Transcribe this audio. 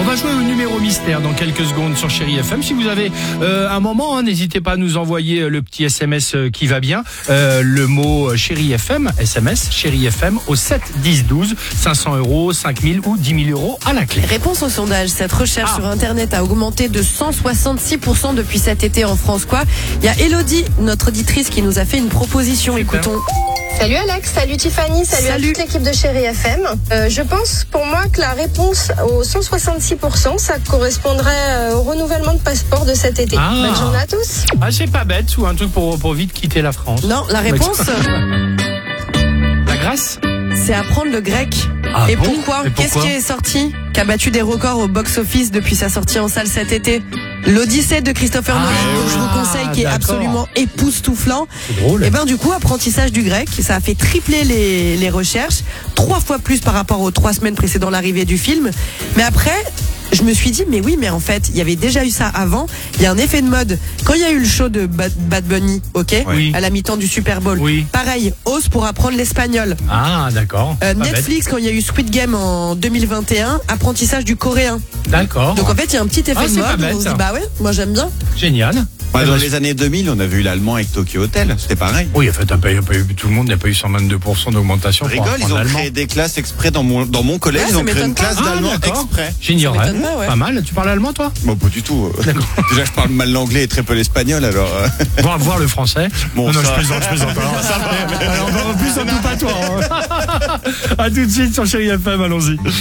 va jouer au numéro mystère dans quelques secondes sur Chéri FM. Si vous avez un moment, n'hésitez pas à nous envoyer le petit SMS qui va bien. Le mot Chéri FM, SMS, Chéri FM au 7 10 12, 500 €, 5000 ou 10 000 € à la clé. Réponse au sondage. Cette recherche sur Internet a augmenté de 166% depuis cet été en France. Il y a Elodie, notre auditrice, qui nous a fait une proposition. Super. Écoutons. Salut Alex, salut Tiffany, salut à toute l'équipe de Chéri FM. Je pense pour moi que la réponse aux 166%, ça correspondrait au renouvellement de passeport de cet été. Bonne journée à tous. Ah, c'est pas bête, ou un truc pour vite quitter la France. Non, la réponse, La Grèce. c'est apprendre le grec. Ah Et bon pourquoi? Et Qu'est-ce qui est sorti, qui a battu des records au box-office depuis sa sortie en salle cet été? L'Odyssée de Christopher Nolan, que je vous conseille, qui est d'accord. absolument époustouflant. C'est drôle. Et ben du coup, apprentissage du grec, ça a fait tripler les recherches, 3 fois plus par rapport aux 3 semaines précédant l'arrivée du film. Mais après, je me suis dit, mais oui, mais en fait, il y avait déjà eu ça avant. Il y a un effet de mode. Quand il y a eu le show de Bad Bunny, ok, Oui. à la mi-temps du Super Bowl, Oui. pareil, hausse pour apprendre l'espagnol. Ah, d'accord. Pas Netflix, quand il y a eu Squid Game en 2021, apprentissage du coréen. bête. D'accord. Donc en fait, il y a un petit effet de c'est pas mode. bête, On se ça. dit, bah ouais, moi j'aime bien. Génial. Ouais, dans les années 2000, on a vu l'allemand avec Tokyo Hotel, c'était pareil. Oui, en fait, tout le monde n'a pas eu 122% d'augmentation. Je pour rigole, ils apprendre ont l'allemand. créé des classes exprès dans mon collège, Ouais, ils ça ont créé une m'étonne pas. classe d'allemand d'accord. exprès. J'ignorais. Ça m'étonne pas, ouais. Pas mal. Tu parles allemand, toi? Bon, pas du tout. D'accord. Déjà, je parle mal l'anglais et très peu l'espagnol, alors. Voir le français. Bon, non, ça- je plaisante. Alors, encore plus, en tout pas toi. À tout de suite sur Chéri FM, allons-y.